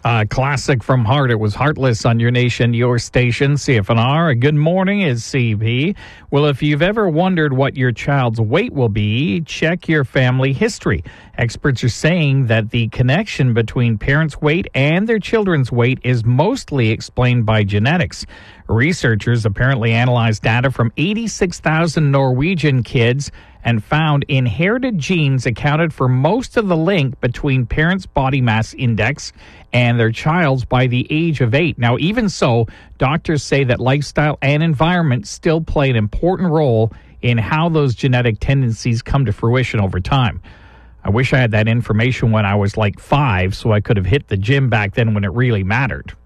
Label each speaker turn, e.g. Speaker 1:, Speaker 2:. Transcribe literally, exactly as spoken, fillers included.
Speaker 1: Uh, classic from Heart. It was Heartless on your nation, your station, C F N R. Good morning is C P. Well, if you've ever wondered what your child's weight will be, check your family history. Experts are saying that the connection between parents' weight and their children's weight is mostly explained by genetics. Researchers apparently analyzed data from eighty-six thousand Norwegian kids and found inherited genes accounted for most of the link between parents' body mass index and their child's by the age of eight. Now, even so, doctors say that lifestyle and environment still play an important role in how those genetic tendencies come to fruition over time. I wish I had that information when I was like five, so I could have hit the gym back then when it really mattered.